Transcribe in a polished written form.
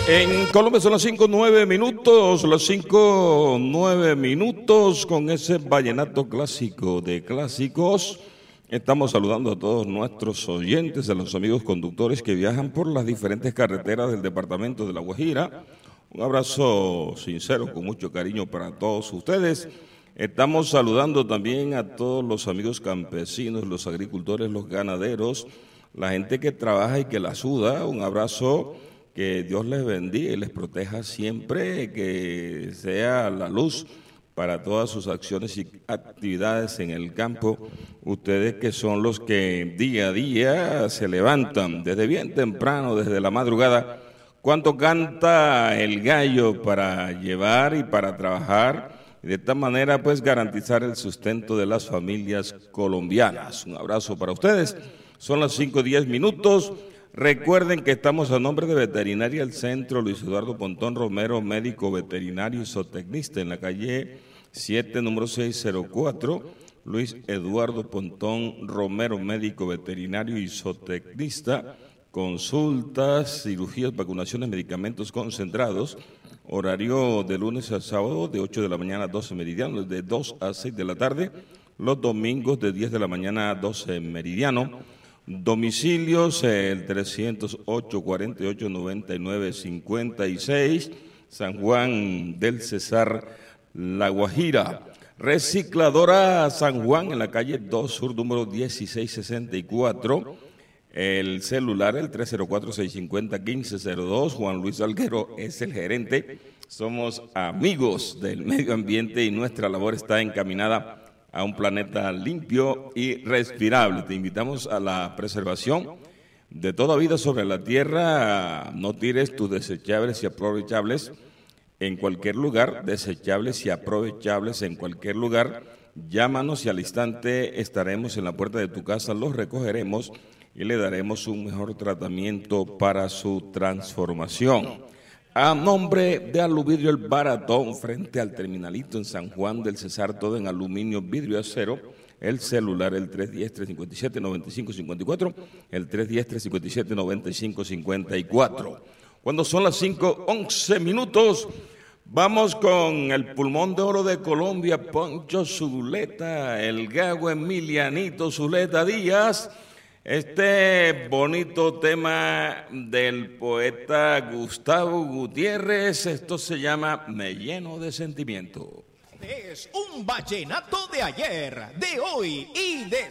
En Colombia son las 5:09, las 5:09, con ese vallenato clásico de clásicos. Estamos saludando a todos nuestros oyentes, a los amigos conductores que viajan por las diferentes carreteras del departamento de La Guajira. Un abrazo sincero, con mucho cariño para todos ustedes. Estamos saludando también a todos los amigos campesinos, los agricultores, los ganaderos, la gente que trabaja y que la suda. Un abrazo. Que Dios les bendiga y les proteja siempre, que sea la luz para todas sus acciones y actividades en el campo. Ustedes que son los que día a día se levantan desde bien temprano, desde la madrugada, cuánto canta el gallo para llevar y para trabajar, y de esta manera pues garantizar el sustento de las familias colombianas. Un abrazo para ustedes. Son las 5:10. Recuerden que estamos a nombre de Veterinaria El Centro Luis Eduardo Pontón Romero, médico veterinario y zootecnista, en la calle 7, número 604, Luis Eduardo Pontón Romero, médico veterinario y zootecnista, consultas, cirugías, vacunaciones, medicamentos concentrados, horario de lunes a sábado de 8 de la mañana a 12 meridiano, de 2 a 6 de la tarde, los domingos de 10 de la mañana a 12 meridiano. Domicilios, el 308-48-99-56, San Juan del Cesar, La Guajira. Recicladora San Juan, en la calle 2 Sur, número 1664. El celular, el 304-650-1502. Juan Luis Alguero es el gerente. Somos amigos del medio ambiente y nuestra labor está encaminada a un planeta limpio y respirable. Te invitamos a la preservación de toda vida sobre la tierra. No tires tus desechables y aprovechables en cualquier lugar, desechables y aprovechables en cualquier lugar. Llámanos y al instante estaremos en la puerta de tu casa, los recogeremos y le daremos un mejor tratamiento para su transformación. A nombre de Aluvidrio El Baratón, frente al Terminalito en San Juan del Cesar, todo en aluminio, vidrio, acero. El celular, el 310-357-9554, el 310-357-9554. Cuando son las 5:11, vamos con el pulmón de oro de Colombia, Poncho Zuleta, el gago Emilianito Zuleta Díaz. Este bonito tema del poeta Gustavo Gutiérrez, esto se llama Me lleno de sentimiento. Es un vallenato de ayer, de hoy y de